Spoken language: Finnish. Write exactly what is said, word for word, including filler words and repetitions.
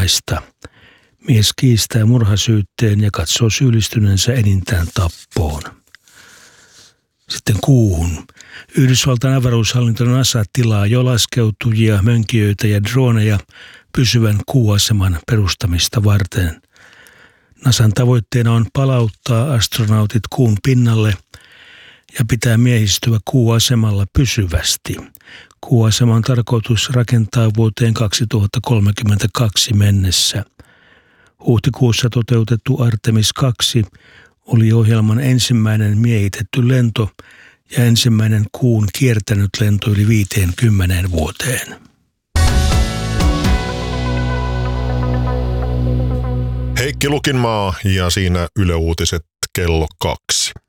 naista. Mies kiistää murhasyytteen ja katsoo syyllistyneensä enintään tappoon. Sitten kuuhun. Yhdysvaltain avaruushallinto NASA tilaa jo laskeutujia, mönkijöitä ja droneja pysyvän kuuaseman perustamista varten. NASAn tavoitteena on palauttaa astronautit kuun pinnalle ja pitää miehistöä kuuasemalla pysyvästi. Kuuasema on tarkoitus rakentaa vuoteen kaksituhattakolmekymmentäkaksi mennessä. Huhtikuussa toteutettu Artemis kaksi oli ohjelman ensimmäinen miehitetty lento ja ensimmäinen kuun kiertänyt lento yli viiteenkymmeneen vuoteen. Heikki Lukinmaa ja siinä Yle Uutiset kello kaksi.